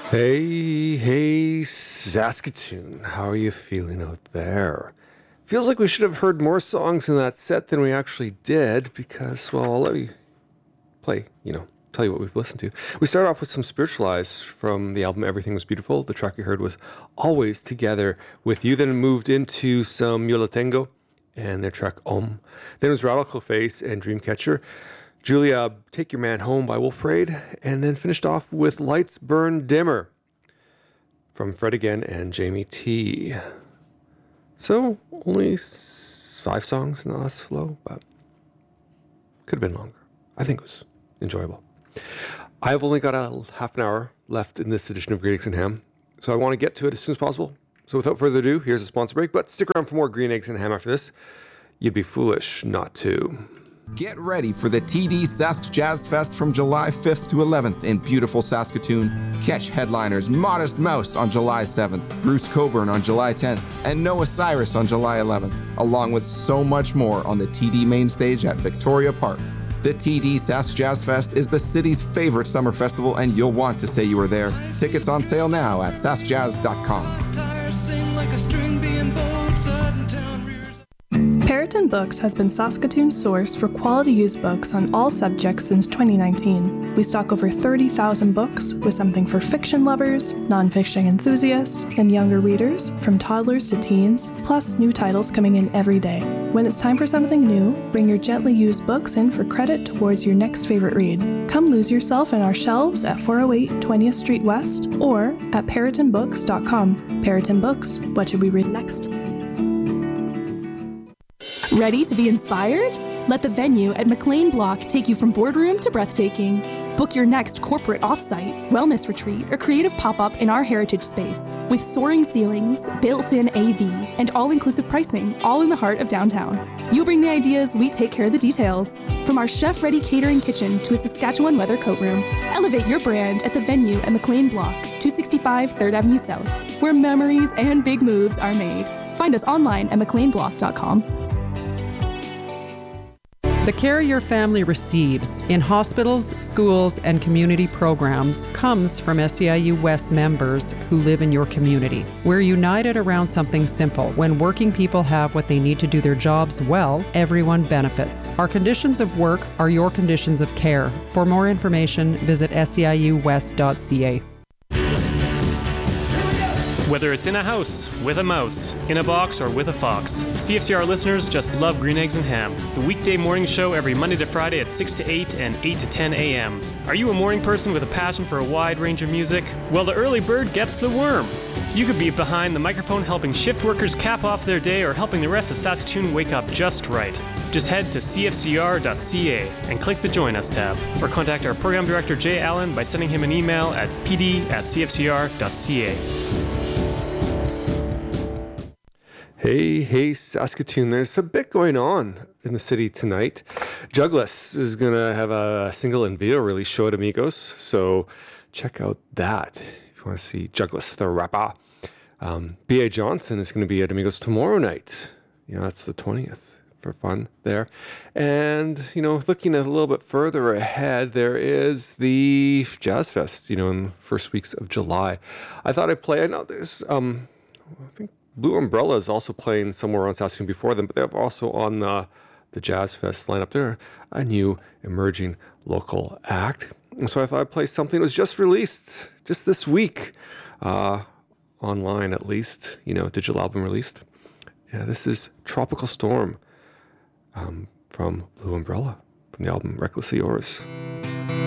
Hey, Saskatoon. How are you feeling out there? Feels like we should have heard more songs in that set than we actually did because, well, I'll let me play, tell you what we've listened to. We started off with some Spiritualize from the album Everything Was Beautiful. The track you heard was Always Together With You. Then moved into some Yo La Tengo and their track Om. Then it was Radical Face and Dreamcatcher. Julia, Take Your Man Home by Wolf Parade, and then finished off with Lights Burn Dimmer from Fred Again and Jamie T. So, only 5 songs in the last flow, but could have been longer. I think it was enjoyable. I've only got a half an hour left in this edition of Green Eggs and Ham, so I want to get to it as soon as possible. So without further ado, here's a sponsor break, but stick around for more Green Eggs and Ham after this. You'd be foolish not to. Get ready for the TD Sask Jazz Fest from July 5th to 11th in beautiful Saskatoon. Catch headliners Modest Mouse on July 7th, Bruce Coburn on July 10th, and Noah Cyrus on July 11th, along with so much more on the TD main stage at Victoria Park. The TD Sask Jazz Fest is the city's favorite summer festival, and you'll want to say you were there. Tickets on sale now at saskjazz.com. Periton Books has been Saskatoon's source for quality used books on all subjects since 2019. We stock over 30,000 books, with something for fiction lovers, nonfiction enthusiasts, and younger readers, from toddlers to teens, plus new titles coming in every day. When it's time for something new, bring your gently used books in for credit towards your next favorite read. Come lose yourself in our shelves at 408 20th Street West or at peritonbooks.com. Periton Books, what should we read next? Ready to be inspired? Let the venue at McLean Block take you from boardroom to breathtaking. Book your next corporate offsite, wellness retreat, or creative pop-up in our heritage space. With soaring ceilings, built-in AV, and all-inclusive pricing, all in the heart of downtown. You bring the ideas, we take care of the details. From our chef-ready catering kitchen to a Saskatchewan weather coat room, elevate your brand at the venue at McLean Block, 265 3rd Avenue South, where memories and big moves are made. Find us online at mcleanblock.com. The care your family receives in hospitals, schools, and community programs comes from SEIU West members who live in your community. We're united around something simple. When working people have what they need to do their jobs well, everyone benefits. Our conditions of work are your conditions of care. For more information, visit seiuwest.ca. Whether it's in a house, with a mouse, in a box, or with a fox, CFCR listeners just love Green Eggs and Ham, the weekday morning show every Monday to Friday at 6 to 8 and 8 to 10 a.m. Are you a morning person with a passion for a wide range of music? Well, the early bird gets the worm. You could be behind the microphone helping shift workers cap off their day or helping the rest of Saskatoon wake up just right. Just head to cfcr.ca and click the Join Us tab, or contact our program director Jay Allen by sending him an email at pd@cfcr.ca. Hey, Saskatoon. There's a bit going on in the city tonight. Jugless is going to have a single and video release show at Amigos, so check out that if you want to see Jugless the rapper. B.A. Johnson is going to be at Amigos tomorrow night. That's the 20th for fun there. And, looking a little bit further ahead, there is the Jazz Fest, in the first weeks of July. I thought I'd play, I know there's, I think, Blue Umbrella is also playing somewhere on Saskatoon before them, but they're also on the Jazz Fest lineup. They're a new emerging local act. And so I thought I'd play something that was just released just this week, online at least, digital album released. Yeah, this is Tropical Storm from Blue Umbrella from the album Recklessly Yours.